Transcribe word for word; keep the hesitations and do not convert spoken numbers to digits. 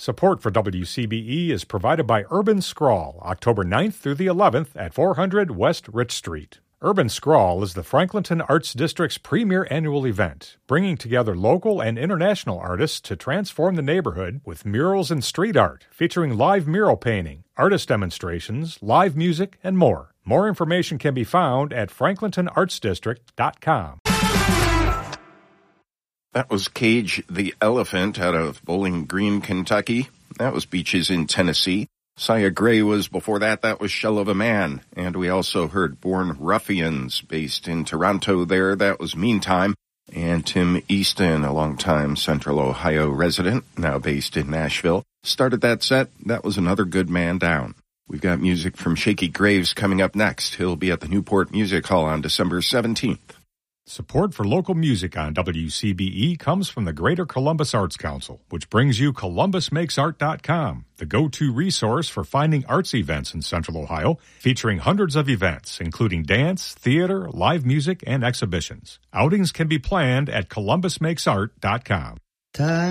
Support for W C B E is provided by Urban Scrawl, October ninth through the eleventh at four hundred West Rich Street. Urban Scrawl is the Franklinton Arts District's premier annual event, bringing together local and international artists to transform the neighborhood with murals and street art, featuring live mural painting, artist demonstrations, live music, and more. More information can be found at franklinton arts district dot com. That was Cage the Elephant out of Bowling Green, Kentucky. That was Beaches in Tennessee. Sia Gray was before that. That was Shell of a Man. And we also heard Born Ruffians, based in Toronto there. That was Meantime. And Tim Easton, a longtime Central Ohio resident, now based in Nashville, started that set. That was Another Good Man Down. We've got music from Shaky Graves coming up next. He'll be at the Newport Music Hall on December seventeenth. Support for local music on W C B E comes from the Greater Columbus Arts Council, which brings you columbus makes art dot com, the go-to resource for finding arts events in Central Ohio, featuring hundreds of events, including dance, theater, live music, and exhibitions. Outings can be planned at columbus makes art dot com. Time